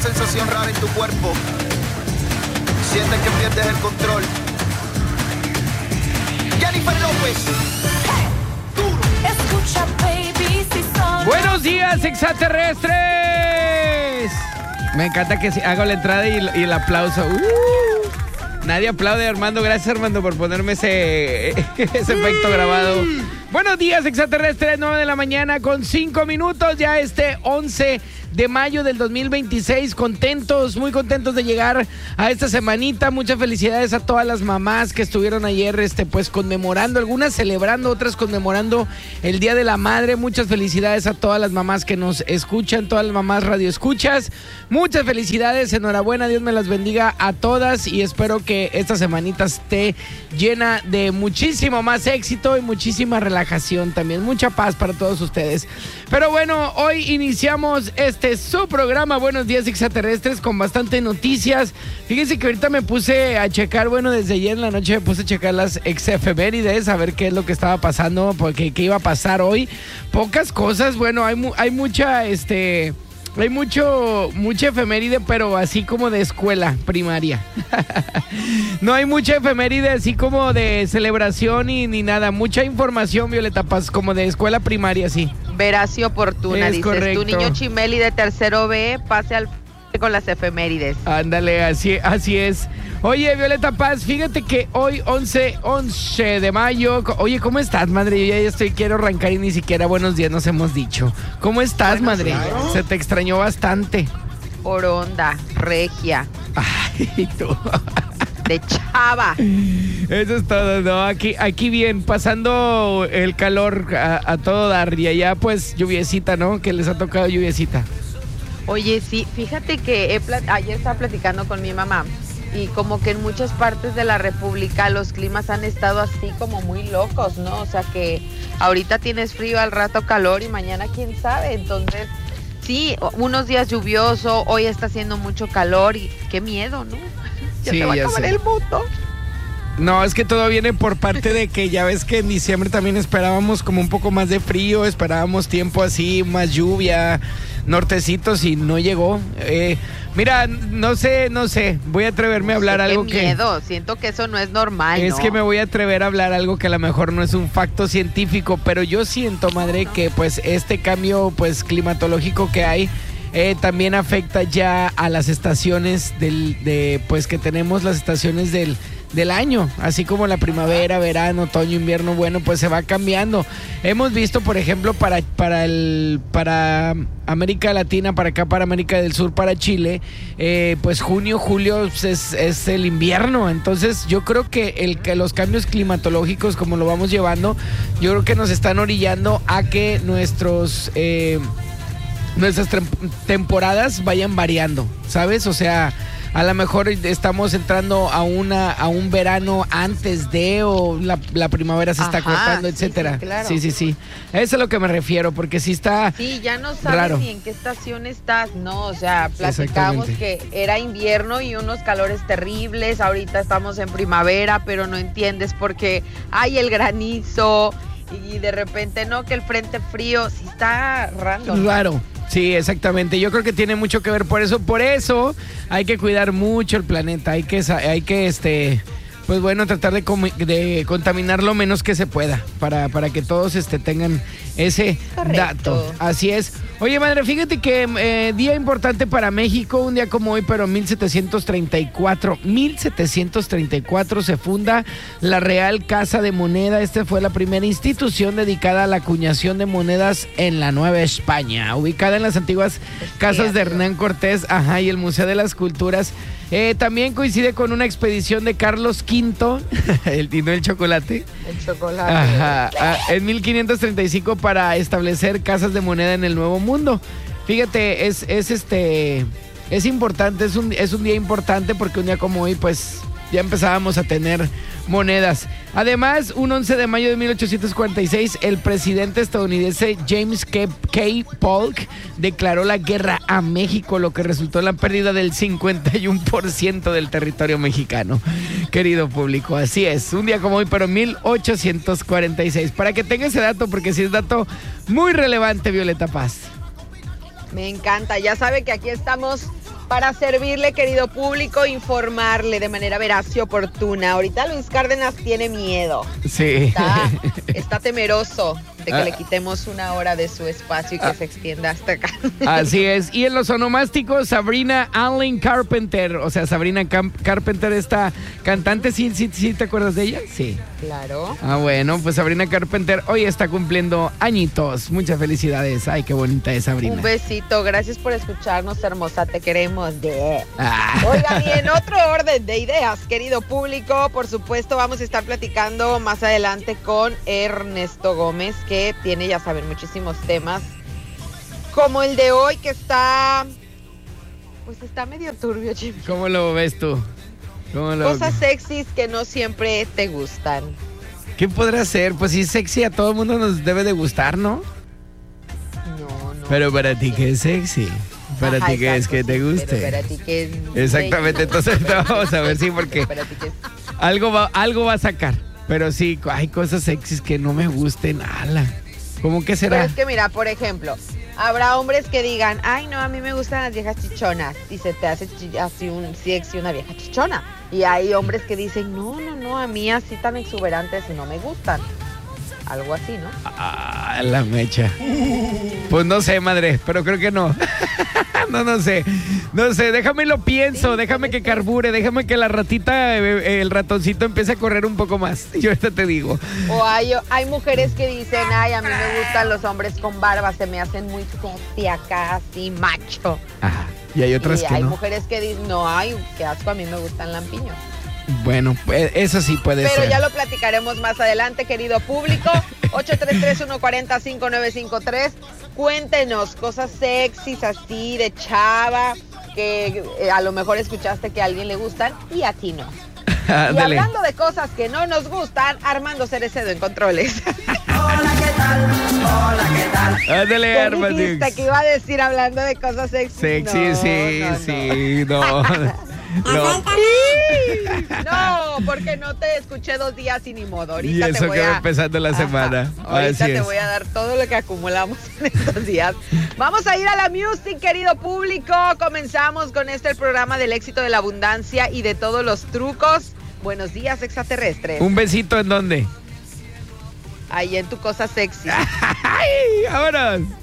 sensación rara en tu cuerpo. Sientes que pierdes el control. Jennifer López. Escucha, baby, si son... Buenos días, extraterrestres. Me encanta que hago la entrada y el aplauso. Nadie aplaude, Armando. Gracias, Armando, por ponerme ese efecto grabado. Buenos días, extraterrestres. 9 de la mañana con 5 minutos. Ya 11 de mayo del 2026. Contentos, muy contentos de llegar a esta semanita. Muchas felicidades a todas las mamás que estuvieron ayer pues conmemorando, algunas celebrando, otras conmemorando el Día de la Madre. Muchas felicidades a todas las mamás que nos escuchan, todas las mamás radioescuchas. Muchas felicidades, enhorabuena, Dios me las bendiga a todas y espero que esta semanita esté llena de muchísimo más éxito y muchísima relajación también. Mucha paz para todos ustedes. Pero bueno, hoy iniciamos su programa Buenos Días Extraterrestres con bastante noticias. Fíjense que ahorita me puse a checar, bueno, desde ayer en la noche me puse a checar las exefemérides, a ver qué es lo que estaba pasando, porque qué iba a pasar hoy. Pocas cosas, bueno, hay mucha, hay mucha efeméride, pero así como de escuela primaria. No hay mucha efeméride así como de celebración ni nada. Mucha información, Violeta Paz, como de escuela primaria, sí. Veraz y oportuna, es dices. Correcto. Tu niño Chimeli de tercero B, pase al con las efemérides. Ándale, así es. Oye, Violeta Paz, fíjate que hoy 11 de mayo. Oye, ¿cómo estás, madre? Yo ya quiero arrancar y ni siquiera buenos días nos hemos dicho. ¿Cómo estás, madre? Claro. Se te extrañó bastante. Oronda, regia, Ay, tú. de chava. Eso es todo, ¿no? Aquí bien, pasando el calor a todo dar. Y allá, pues, lluviecita, ¿no? Que les ha tocado lluviecita. Oye, sí, fíjate que ayer estaba platicando con mi mamá y como que en muchas partes de la República los climas han estado así como muy locos, ¿no? O sea que ahorita tienes frío, al rato calor y mañana quién sabe. Entonces, sí, unos días lluvioso, hoy está haciendo mucho calor y qué miedo, ¿no? Ya Sí, se va a ya acabar sé. el mundo. No, es que todo viene por parte de que ya ves que en diciembre también esperábamos como un poco más de frío, esperábamos tiempo así, más lluvia, nortecitos y no llegó. Mira, no sé, voy a atreverme a hablar algo Qué miedo, siento que eso no es normal, Es ¿no? que me voy a atrever a hablar algo que a lo mejor no es un facto científico, pero yo siento, madre, que pues este cambio pues climatológico que hay también afecta ya a las estaciones pues que tenemos las estaciones del año, así como la primavera, verano, otoño, invierno, bueno, pues se va cambiando. Hemos visto, por ejemplo, para América Latina, para acá, para América del Sur, para Chile, pues junio, julio pues, es el invierno. Entonces yo creo que los cambios climatológicos, como lo vamos llevando, yo creo que nos están orillando a que nuestras temporadas vayan variando, ¿sabes? O sea, a lo mejor estamos entrando a un verano antes de, o la primavera se está cortando, etcétera. Sí, claro. Sí. Eso es a lo que me refiero, porque sí está Sí, ya no sabes raro. ni en qué estación estás, ¿no? O sea, platicamos Exactamente. que era invierno y unos calores terribles, ahorita estamos en primavera, pero no entiendes porque hay el granizo y de repente no, que el frente frío, sí está random. Raro. Sí, exactamente. Yo creo que tiene mucho que ver por eso. Por eso hay que cuidar mucho el planeta. Hay que pues bueno, tratar de contaminar lo menos que se pueda para que todos tengan ese Correcto. dato. Así es. Oye, madre, fíjate que día importante para México, un día como hoy, pero 1734 se funda la Real Casa de Moneda. Esta fue la primera institución dedicada a la acuñación de monedas en la Nueva España, ubicada en las antiguas casas de Hernán Cortés, y el Museo de las Culturas. También coincide con una expedición de Carlos V, el tino del chocolate. El chocolate. En 1535 para establecer casas de moneda en el Nuevo Mundo. Fíjate, es importante, es un día importante porque un día como hoy, pues ya empezábamos a tener monedas. Además, un 11 de mayo de 1846, el presidente estadounidense James K. Polk declaró la guerra a México, lo que resultó en la pérdida del 51% del territorio mexicano. Querido público, así es, un día como hoy, pero 1846. Para que tenga ese dato, porque sí es dato muy relevante, Violeta Paz. Me encanta, ya sabe que aquí estamos Para servirle, querido público, informarle de manera veraz y oportuna. Ahorita Luis Cárdenas tiene miedo. Sí. Está temeroso de que le quitemos una hora de su espacio y que se extienda hasta acá. Así es. Y en los onomásticos, Sabrina Allen Carpenter. O sea, Sabrina Carpenter, esta cantante, ¿sí te acuerdas de ella? Sí. Claro. Bueno, pues Sabrina Carpenter hoy está cumpliendo añitos. Muchas felicidades. Ay, qué bonita es Sabrina. Un besito. Gracias por escucharnos, hermosa. Te queremos. Ah. Oigan, y en otro orden de ideas, querido público, por supuesto, vamos a estar platicando más adelante con Ernesto Gómez, que tiene, ya saben, muchísimos temas, como el de hoy, que está medio turbio, Jim. ¿Cómo lo ves tú? Cosas sexys que no siempre te gustan. ¿Qué podrá ser? Pues si es sexy, a todo el mundo nos debe de gustar, ¿no? No. Pero para ti, ¿qué es sexy? Para ti, ¿qué es que te guste? Pero para ti, ¿qué es? Exactamente, entonces vamos a ver, sí, porque Para ti, ¿qué es? algo va a sacar. Pero sí, hay cosas sexys que no me gusten, ala. ¿Cómo que será? Pero es que mira, por ejemplo, habrá hombres que digan, ay no, a mí me gustan las viejas chichonas, y se te hace así un sexy una vieja chichona. Y hay hombres que dicen, no, a mí así tan exuberantes no me gustan. Algo así, ¿no? Ah, la mecha. Pues no sé, madre, pero creo que no. No sé, déjame lo pienso, Sí, déjame que puede ser. carbure, déjame que la ratita, el ratoncito empiece a correr un poco más. Yo ahorita te digo. O hay mujeres que dicen, ay, a mí me gustan los hombres con barba, se me hacen muy sexy acá, así macho. Ajá. Y hay otras Y que hay no. mujeres que dicen, no, ay, qué asco, a mí me gustan lampiños. Bueno, pues eso sí puede Pero ser. ya lo platicaremos más adelante, querido público. 833-140-5953. Cuéntenos cosas sexys así de chava que a lo mejor escuchaste que a alguien le gustan y a ti no. Y Ándale. hablando de cosas que no nos gustan, Armando Cerecedo en controles. Ándale, ¿Qué Armando. dijiste que iba a decir hablando de cosas sexy? Sexy, No, sí, no. no. No. No, porque no te escuché 2 días y ni modo. Y Ahorita eso te voy que va a... empezando la Ajá. semana. Ahorita Así te es. voy a dar todo lo que acumulamos en estos días. Vamos a ir a la music, querido público. Comenzamos con el programa del éxito, de la abundancia y de todos los trucos. Buenos días, extraterrestres. ¿Un besito en dónde? Ahí en tu cosa sexy. ¡Ay! ¡Vámonos!